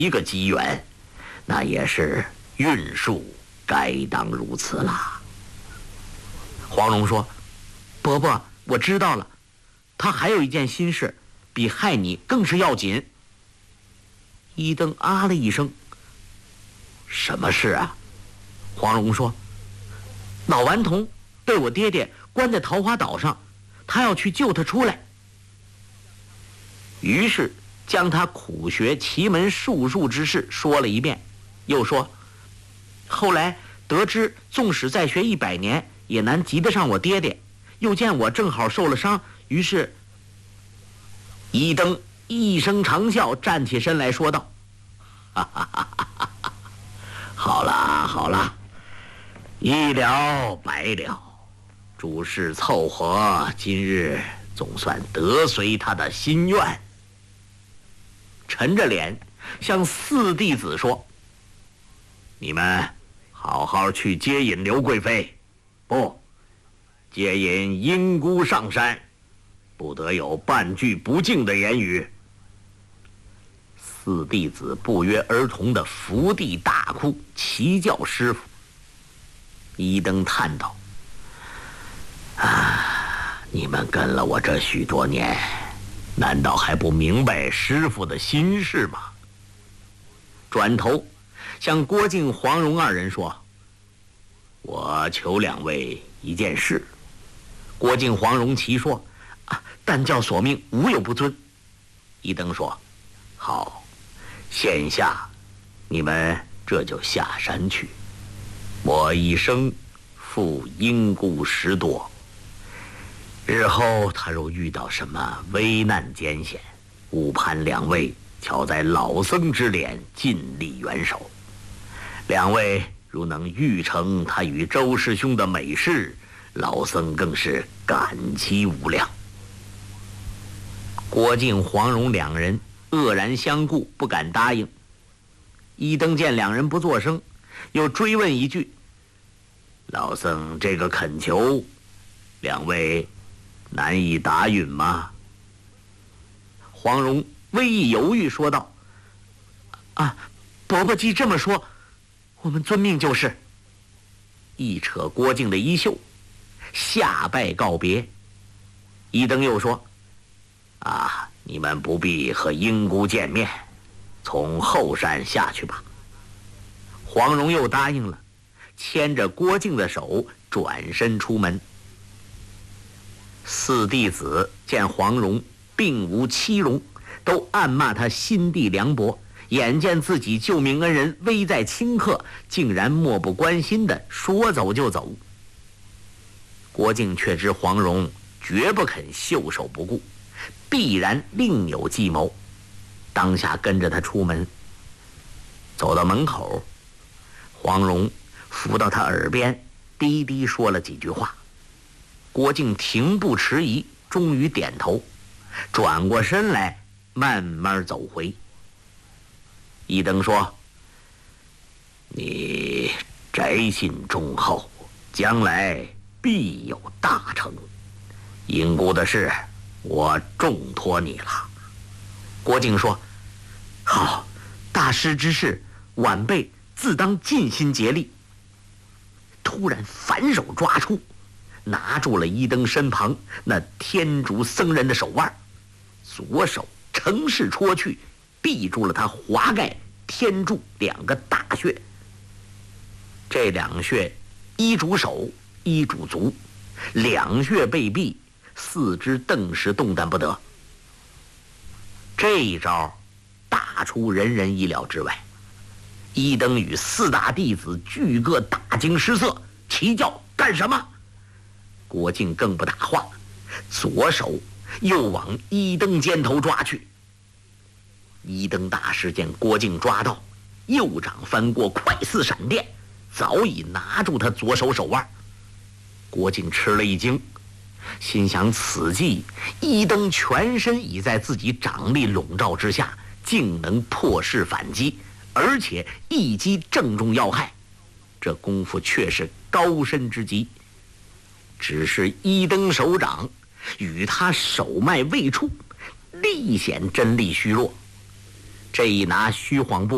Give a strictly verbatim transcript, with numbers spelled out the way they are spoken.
一个机缘，那也是运数该当如此啦。黄蓉说：“伯伯，我知道了，他还有一件心事，比害你更是要紧。”一灯啊了一声：“什么事啊？”黄蓉说：“老顽童被我爹爹关在桃花岛上，他要去救他出来。”于是将他苦学奇门术数之事说了一遍，又说：“后来得知，纵使再学一百年，也难及得上我爹爹。又见我正好受了伤，于是……”一灯一声长啸，站起身来说道：“哈哈哈哈哈哈！好啦好啦，一了百了，诸事凑合，今日总算得随他的心愿。”沉着脸向四弟子说：“你们好好去接引刘贵妃，不，接引阴姑上山，不得有半句不敬的言语。”四弟子不约而同的伏地大哭，齐叫师傅。一灯叹道：“啊，你们跟了我这许多年，难道还不明白师傅的心事吗？”转头向郭靖、黄蓉二人说：“我求两位一件事。”郭靖、黄蓉齐说：“啊，但教所命，无有不遵。”一灯说：“好，现下你们这就下山去。我一生负阴姑十多，日后他若遇到什么危难艰险，务盼两位瞧在老僧之脸，尽力援手。两位如能预成他与周师兄的美事，老僧更是感激无量。”郭靖、黄蓉两人愕然相顾，不敢答应。一灯见两人不作声，又追问一句：“老僧这个恳求，两位难以答允吗？”黄蓉微一犹豫，说道：“啊，伯伯既这么说，我们遵命就是。”一扯郭靖的衣袖，下拜告别。一灯又说：“啊，你们不必和阴姑见面，从后山下去吧。”黄蓉又答应了，牵着郭靖的手转身出门。四弟子见黄蓉并无欺容，都暗骂他心地凉薄，眼见自己救命恩人危在顷刻，竟然漠不关心的说走就走。郭靖却知黄蓉绝不肯袖手不顾，必然另有计谋，当下跟着他出门。走到门口，黄蓉伏到他耳边低低说了几句话。郭靖停步迟疑，终于点头，转过身来慢慢走回。一灯说：“你宅心忠厚，将来必有大成。阴姑的事我重托你了。”郭靖说：“好，大师之事，晚辈自当尽心竭力。”突然反手抓出，拿住了一灯身旁那天竺僧人的手腕，左手乘势戳去，闭住了他华盖、天柱两个大穴。这两穴一主手，一主足，两穴被闭，四肢顿时动弹不得。这一招打出人人意料之外，一灯与四大弟子俱各大惊失色，齐叫：“干什么？”郭靖更不答话，左手又往一灯肩头抓去。一灯大师见郭靖抓到，右掌翻过，快似闪电，早已拿住他左手手腕。郭靖吃了一惊，心想此计一灯全身已在自己掌力笼罩之下，竟能破势反击，而且一击正中要害，这功夫却是高深之极。只是一灯手掌与他手脉未触，力显真力虚弱。这一拿虚晃步